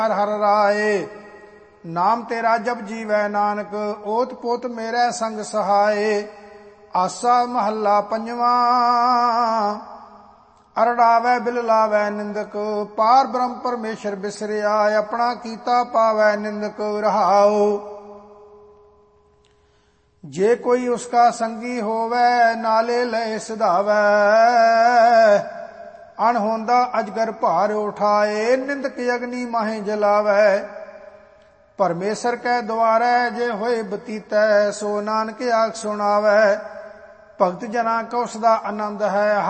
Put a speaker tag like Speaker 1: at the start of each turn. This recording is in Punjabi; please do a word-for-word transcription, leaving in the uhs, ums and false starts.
Speaker 1: ਹਰ ਹਰ ਰਾਏ। ਨਾਮ ਤੇਰਾ ਜਪ ਜੀਵੈ ਨਾਨਕ, ਓਤ ਪੋਤ ਮੇਰੇ ਸੰਗ ਸਹਾਏ। ਆਸਾ ਮਹੱਲਾ ਪੰਜਵਾਂ। ਅਰੜਾਵੈ ਬਿਲਲਾਵੈ ਨਿੰਦਕ, ਪਾਰ ਬ੍ਰਹਮ ਪਰਮੇਸ਼ਰ ਬਿਸਰਿਆ। ਆਪਣਾ ਕੀਤਾ ਪਾਵੈ ਨਿੰਦਕ ਰਹਾਉ। ਜੇ ਕੋਈ ਉਸਕਾ ਸੰਗੀ ਹੋਵੈ, ਨਾਲੇ ਲਏ ਸਿਧਾਵੈ। ਅਣਹੋਂਦਾ ਅਜਗਰ ਭਾਰ ਉਠਾਏ, ਨਿੰਦਕ ਅਗਨੀ ਮਾਹੇ ਜਲਾਵੈ। ਪਰਮੇਸ਼ਰ ਕੈ ਦੁਆਰੈ ਜੇ ਹੋਏ ਬਤੀਤੈ, ਸੋ ਨਾਨਕ ਆਖ ਸੁਣਾਵੈ। ਭਗਤ ਜਨਾਂ ਕਾ ਉਸਦਾ ਆਨੰਦ ਹੈ।